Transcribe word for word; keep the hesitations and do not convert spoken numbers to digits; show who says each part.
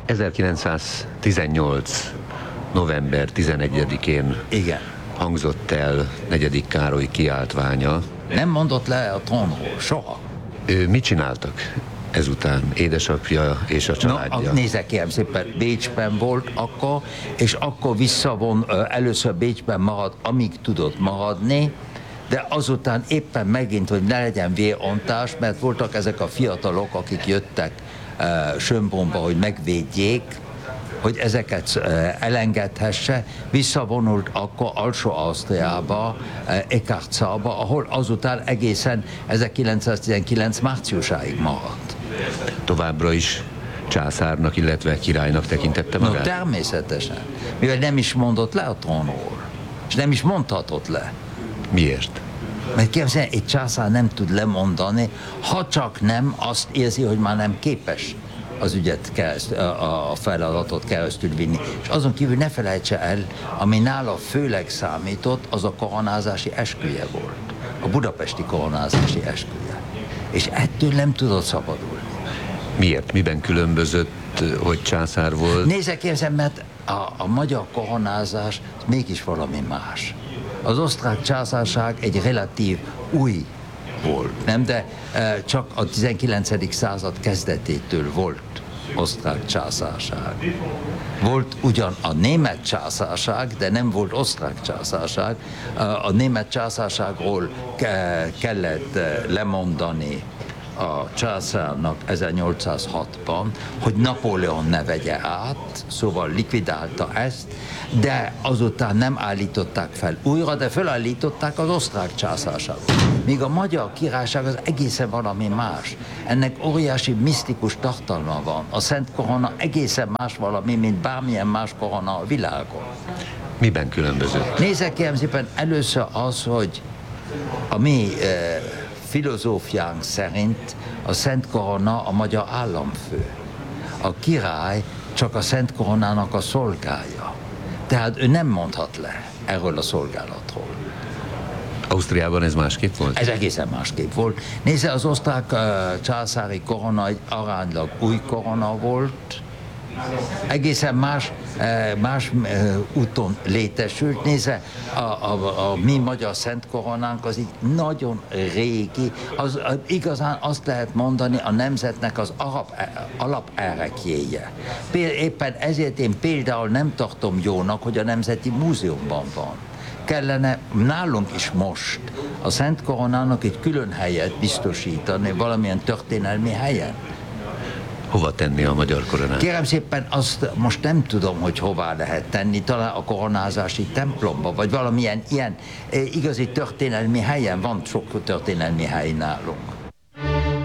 Speaker 1: ezerkilencszáztizennyolc. november tizenegyedikén
Speaker 2: Igen.
Speaker 1: hangzott el negyedik Károly kiáltványa.
Speaker 2: Nem mondott le a trónról, soha.
Speaker 1: Ő mit csináltak ezután, édesapja és a családja?
Speaker 2: No, nézzek, kérem szépen, Bécsben volt akkor, és akkor visszavon, először Bécsben marad, amíg tudott maradni, de azután éppen megint, hogy ne legyen vérontás, mert voltak ezek a fiatalok, akik jöttek uh, Schönbrunnba, hogy megvédjék, hogy ezeket uh, elengedhesse, visszavonult akkor Alsó-Ausztriába, uh, Ekartszalba, ahol azután egészen ezerkilencszáztizenkilenc márciusáig maradt.
Speaker 1: Továbbra is császárnak, illetve királynak tekintette magát?
Speaker 2: No, természetesen, mivel nem is mondott le a trónról, és nem is mondhatott le.
Speaker 1: Miért?
Speaker 2: Mert képzelni, egy császár nem tud lemondani, ha csak nem azt érzi, hogy már nem képes az ügyet kereszt, a feladatot keresztül vinni. És azon kívül ne felejtse el, ami nála főleg számított, az a koronázási esküje volt. A budapesti koronázási esküje. És ettől nem tudott szabadulni.
Speaker 1: Miért? Miben különbözött, hogy császár volt?
Speaker 2: Nézzek, érzem, mert a, a magyar koronázás mégis valami más. Az osztrák császárság egy relatív új volt, nem? De e, csak a tizenkilencedik század kezdetétől volt osztrák császárság. Volt ugyan a német császárság, de nem volt osztrák császárság. A német császárságról ke, kellett lemondani a császárnak ezernyolcszázhatban, hogy Napóleon ne vegye át, szóval likvidálta ezt, de azután nem állították fel újra, de felállították az osztrák császárságot. Míg a magyar királyság az egészen valami más. Ennek óriási misztikus tartalma van. A Szent Korona egészen más valami, mint bármilyen más korona a világon.
Speaker 1: Miben különbözött?
Speaker 2: Nézzek, kérem szépen, először az, hogy a mi eh, filozófiánk szerint a Szent Korona a magyar államfő. A király csak a Szent Koronának a szolgája. Tehát ő nem mondhat le erről a szolgálatról.
Speaker 1: Ausztriában ez másképp volt?
Speaker 2: Ez egészen másképp volt. Nézze, az osztrák uh, császári korona egy aránylag új korona volt, egészen más, más úton létesült. Nézze, a, a, a mi magyar Szent Koronánk az így nagyon régi, az, igazán azt lehet mondani a nemzetnek az alap, alaperekjéje. Éppen ezért én például nem tartom jónak, hogy a Nemzeti Múzeumban van. Kellene nálunk is most a Szent Koronának egy külön helyet biztosítani, valamilyen történelmi helyen.
Speaker 1: Hova tenni a magyar koronát?
Speaker 2: Kérem szépen, azt most nem tudom, hogy hová lehet tenni, talán a koronázási templomba, vagy valamilyen ilyen igazi történelmi helyen, van sok történelmi hely nálunk.